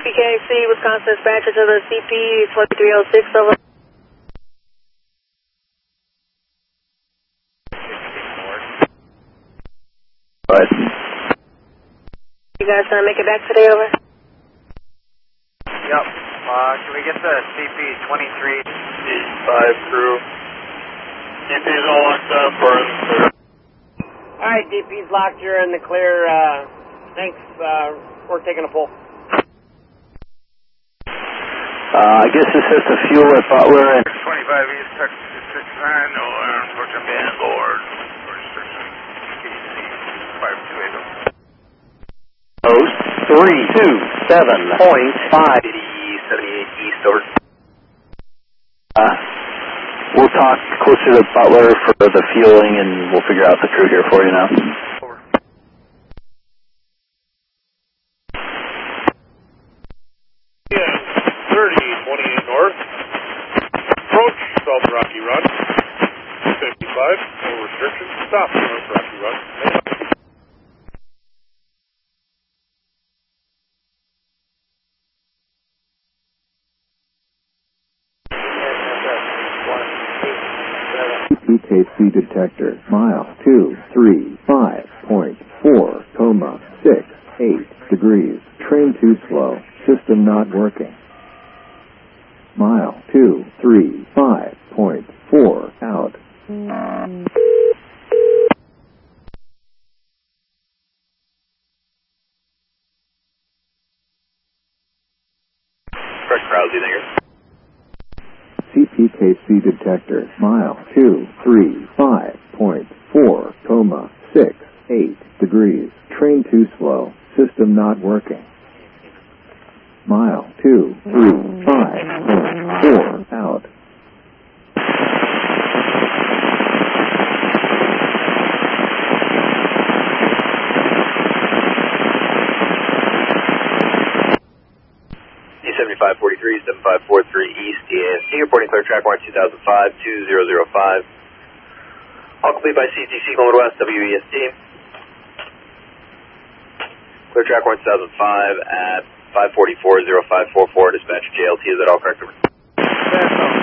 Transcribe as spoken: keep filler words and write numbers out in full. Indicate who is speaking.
Speaker 1: P K C, Wisconsin dispatcher to the C P twenty-three oh six, over.
Speaker 2: What?
Speaker 1: You guys gonna make it back today, over?
Speaker 3: Yep. Uh, can we get the C P twenty-three
Speaker 2: Five crew.
Speaker 4: D P's all locked up, we're in the clear.
Speaker 5: Alright, D P's locked, you're in the clear. Uh, thanks, uh, we're taking a pull.
Speaker 2: Uh, I guess this is the fuel at Butler and
Speaker 4: twenty-five East, Texas six nine, no alarm, approaching band board. Restriction, K C five two eight oh.
Speaker 2: Post three two seven point five seventy-eight East, over. Uh, we'll talk closer to Butler for the fueling and we'll figure out the crew here for you now.
Speaker 3: Over.
Speaker 4: Yeah, thirty twenty-eight north. Approach South Rocky Run. fifty-five, no restriction. Stop North Rocky Run.
Speaker 6: C P K C detector, mile two three five point four, coma six eight degrees, train too slow, system not working. Mile two three five point four, out.
Speaker 2: Correct, Krause, there.
Speaker 6: C P K C detector, mile two three five point four, coma six eight degrees, train too slow, system not working. Mile two three five point four, out.
Speaker 2: seventy-five forty-three, seven five four three East, D A S T, reporting clear track warrant two thousand five, two zero zero five. All complete by C T C, going west, W E S T. Clear track warrant two thousand five at five forty-four, oh five four four, dispatch J L T, is that all correct?
Speaker 3: That's all.